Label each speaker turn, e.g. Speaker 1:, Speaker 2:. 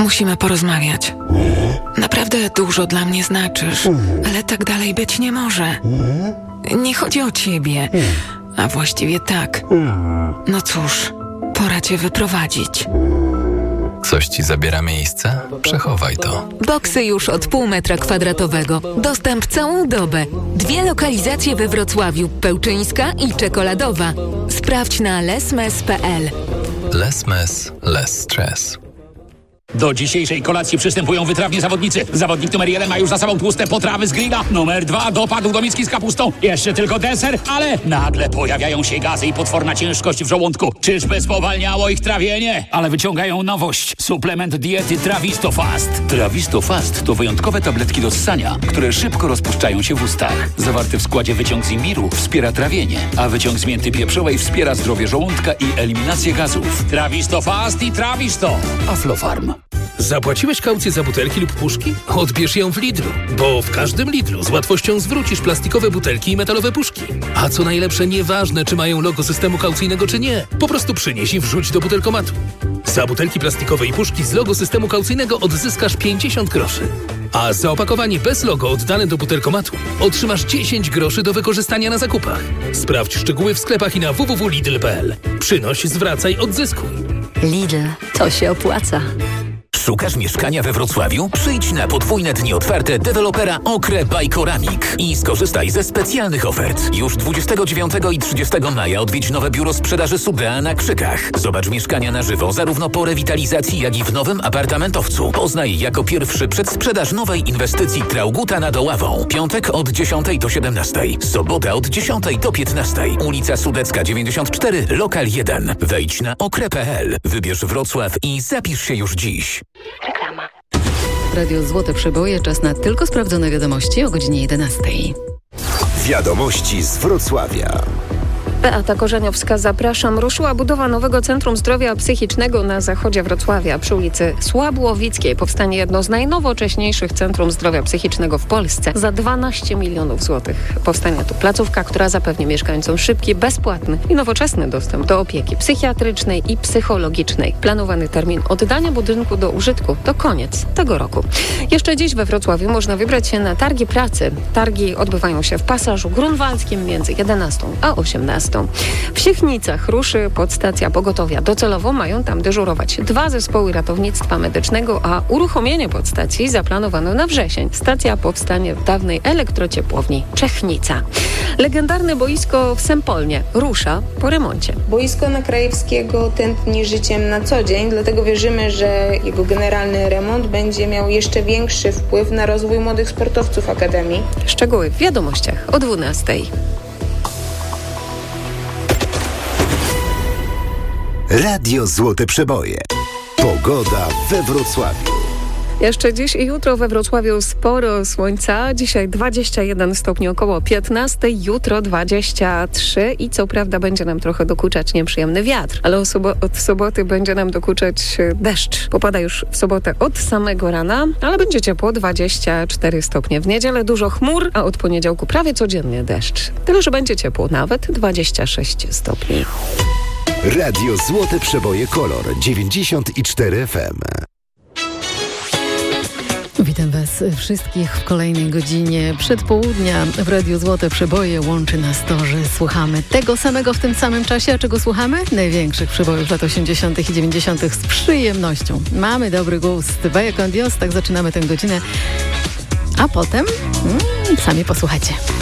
Speaker 1: Musimy porozmawiać. Naprawdę dużo dla mnie znaczysz, ale tak dalej być nie może. Nie chodzi o ciebie, a właściwie tak. No cóż, pora cię wyprowadzić.
Speaker 2: Coś ci zabiera miejsce? Przechowaj to.
Speaker 1: Boksy już od pół metra kwadratowego. Dostęp całą dobę. 2 lokalizacje we Wrocławiu. Pełczyńska i Czekoladowa. Sprawdź na lesmes.pl.
Speaker 2: Less less stress.
Speaker 3: Do dzisiejszej kolacji przystępują wytrawni zawodnicy. Zawodnik numer 1 ma już za sobą tłuste potrawy z grilla. Numer 2 dopadł do miski z kapustą. Jeszcze tylko deser, ale nagle pojawiają się gazy i potworna ciężkość w żołądku. Czyżby spowalniało ich trawienie? Ale wyciągają nowość. Suplement diety Travistofast. Travistofast to wyjątkowe tabletki do ssania, które szybko rozpuszczają się w ustach. Zawarty w składzie wyciąg z imbiru wspiera trawienie, a wyciąg z mięty pieprzowej wspiera zdrowie żołądka i eliminację gazów. Travistofast i Travisto. Aflofarm.
Speaker 4: Zapłaciłeś kaucję za butelki lub puszki? Odbierz ją w Lidlu, bo w każdym Lidlu z łatwością zwrócisz plastikowe butelki i metalowe puszki. A co najlepsze, nieważne czy mają logo systemu kaucyjnego czy nie, po prostu przynieś i wrzuć do butelkomatu. Za butelki plastikowe i puszki z logo systemu kaucyjnego odzyskasz 50 groszy. A za opakowanie bez logo oddane do butelkomatu otrzymasz 10 groszy do wykorzystania na zakupach. Sprawdź szczegóły w sklepach i na www.lidl.pl. Przynoś, zwracaj, odzyskuj.
Speaker 5: Lidl, to się opłaca.
Speaker 6: Szukasz mieszkania we Wrocławiu? Przyjdź na podwójne dni otwarte dewelopera Okre by Koramik i skorzystaj ze specjalnych ofert. Już 29 i 30 maja odwiedź nowe biuro sprzedaży Subea na Krzykach. Zobacz mieszkania na żywo zarówno po rewitalizacji, jak i w nowym apartamentowcu. Poznaj jako pierwszy przedsprzedaż nowej inwestycji Trauguta nad Oławą. Piątek od 10 do 17. Sobota od 10 do 15. Ulica Sudecka 94, lokal 1. Wejdź na okre.pl. Wybierz Wrocław i zapisz się już dziś.
Speaker 5: Reklama.
Speaker 7: Radio Złote Przeboje, czas na tylko sprawdzone wiadomości o godzinie 11.
Speaker 8: Wiadomości z Wrocławia.
Speaker 9: Beata Korzeniowska, zapraszam. Ruszyła budowa nowego Centrum Zdrowia Psychicznego na zachodzie Wrocławia przy ulicy Słabłowickiej. Powstanie jedno z najnowocześniejszych Centrum Zdrowia Psychicznego w Polsce za 12 milionów złotych. Powstanie tu placówka, która zapewni mieszkańcom szybki, bezpłatny i nowoczesny dostęp do opieki psychiatrycznej i psychologicznej. Planowany termin oddania budynku do użytku to koniec tego roku. Jeszcze dziś we Wrocławiu można wybrać się na targi pracy. Targi odbywają się w Pasażu Grunwaldzkim między 11 a 18. W Siechnicach ruszy podstacja pogotowia. Docelowo mają tam dyżurować 2 zespoły ratownictwa medycznego, a uruchomienie podstacji zaplanowano na wrzesień. Stacja powstanie w dawnej elektrociepłowni Czechnica. Legendarne boisko w Sempolnie rusza po remoncie.
Speaker 10: Boisko na Krajewskiego tętni życiem na co dzień, dlatego wierzymy, że jego generalny remont będzie miał jeszcze większy wpływ na rozwój młodych sportowców Akademii.
Speaker 9: Szczegóły w wiadomościach o 12.
Speaker 8: Radio Złote Przeboje. Pogoda we Wrocławiu.
Speaker 9: Jeszcze dziś i jutro we Wrocławiu sporo słońca. Dzisiaj 21 stopni, około 15, jutro 23 i co prawda będzie nam trochę dokuczać nieprzyjemny wiatr, ale od soboty będzie nam dokuczać deszcz. Popada już w sobotę od samego rana, ale będzie ciepło, 24 stopnie. W niedzielę dużo chmur, a od poniedziałku prawie codziennie deszcz. Tyle, że będzie ciepło, nawet 26 stopni.
Speaker 8: Radio Złote Przeboje Kolor 94 FM.
Speaker 7: Witam Was wszystkich w kolejnej godzinie przedpołudnia. W Radiu Złote Przeboje łączy nas to, że słuchamy tego samego w tym samym czasie. A czego słuchamy? Największych przebojów lat 80. i 90. z przyjemnością. Mamy dobry gust. Vaya con Dios, tak zaczynamy tę godzinę. A potem sami posłuchajcie.